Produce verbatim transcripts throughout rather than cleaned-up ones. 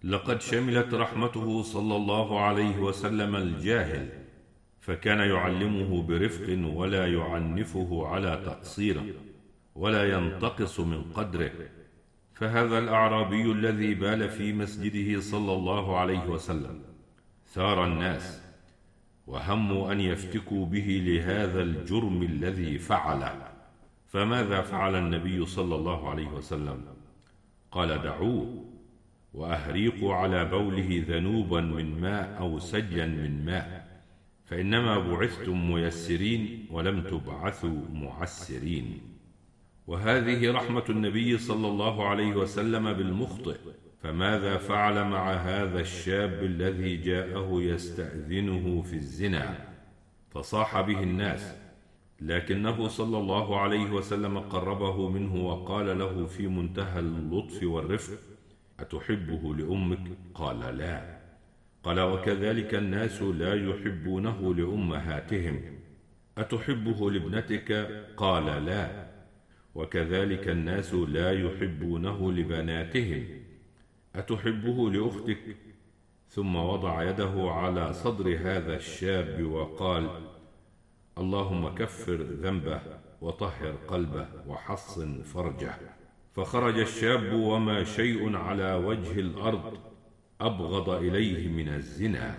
لقد شملت رحمته صلى الله عليه وسلم الجاهل، فكان يعلمه برفق ولا يعنفه على تقصيره ولا ينتقص من قدره. فهذا الأعرابي الذي بال في مسجده صلى الله عليه وسلم ثار الناس وهموا أن يفتكوا به لهذا الجرم الذي فعله. فماذا فعل النبي صلى الله عليه وسلم؟ قال: دعوه وأهريقوا على بوله ذنوبا من ماء أو سجلا من ماء، فإنما بعثتم ميسرين ولم تبعثوا معسرين. وهذه رحمة النبي صلى الله عليه وسلم بالمخطئ. فماذا فعل مع هذا الشاب الذي جاءه يستأذنه في الزنا؟ فصاح به الناس، لكنه صلى الله عليه وسلم قربه منه وقال له في منتهى اللطف والرفق: أتحبه لأمك؟ قال: لا. قال: وكذلك الناس لا يحبونه لأمهاتهم. أتحبه لابنتك؟ قال: لا. وكذلك الناس لا يحبونه لبناتهم. أتحبه لأختك؟ ثم وضع يده على صدر هذا الشاب وقال: اللهم كفر ذنبه وطهر قلبه وحصن فرجه. فخرج الشاب وما شيء على وجه الأرض أبغض إليه من الزنا.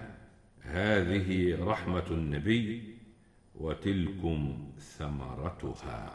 هذه رحمة النبي وتلكم ثمرتها.